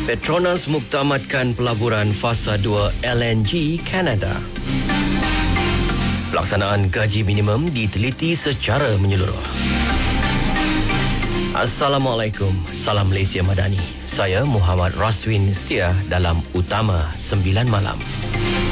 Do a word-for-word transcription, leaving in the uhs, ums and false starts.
Petronas muktamadkan pelaburan fasa dua L N G Kanada. Pelaksanaan gaji minimum diteliti secara menyeluruh. Assalamualaikum, salam Malaysia Madani. Saya Muhammad Raswin Setia dalam Utama sembilan Malam.